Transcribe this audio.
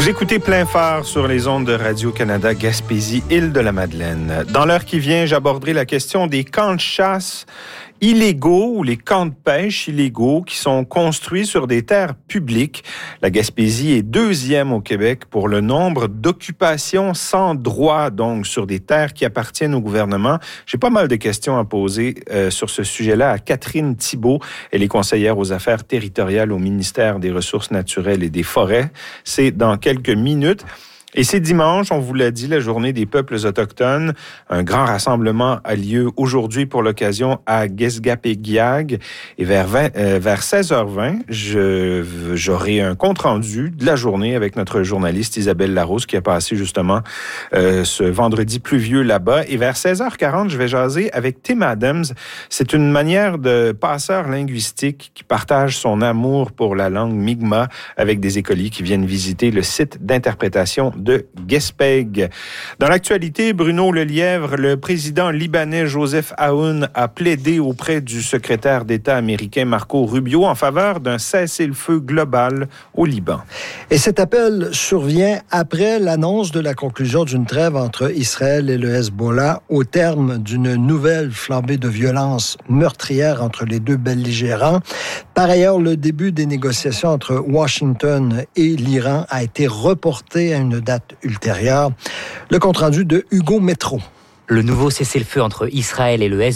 Vous écoutez Plein Phare sur les ondes de Radio-Canada Gaspésie, Île-de-la-Madeleine. Dans l'heure qui vient, j'aborderai la question des camps de chasse illégaux ou les camps de pêche illégaux qui sont construits sur des terres publiques. La Gaspésie est deuxième au Québec pour le nombre d'occupations sans droit, donc sur des terres qui appartiennent au gouvernement. J'ai pas mal de questions à poser sur ce sujet-là à Catherine Thibault. Elle est conseillère aux affaires territoriales au ministère des Ressources naturelles et des Forêts. C'est dans quelques minutes. Et c'est dimanche, on vous l'a dit, la journée des peuples autochtones. Un grand rassemblement a lieu aujourd'hui pour l'occasion à Guesgapeguiag. Et vers 16h20, j'aurai un compte-rendu de la journée avec notre journaliste Isabelle Larose qui a passé justement ce vendredi pluvieux là-bas. Et vers 16h40, je vais jaser avec Tim Adams. C'est une manière de passeur linguistique qui partage son amour pour la langue Mi'kmaq avec des écoliers qui viennent visiter le site d'interprétation de Guespeg. Dans l'actualité, Bruno Lelièvre, le président libanais Joseph Aoun a plaidé auprès du secrétaire d'État américain Marco Rubio en faveur d'un cessez-le-feu global au Liban. Et cet appel survient après l'annonce de la conclusion d'une trêve entre Israël et le Hezbollah au terme d'une nouvelle flambée de violence meurtrière entre les deux belligérants. Par ailleurs, le début des négociations entre Washington et l'Iran a été reporté à une date ultérieure. Le compte-rendu de Hugo Métro. Le nouveau cessez-le-feu entre Israël et le Hezbollah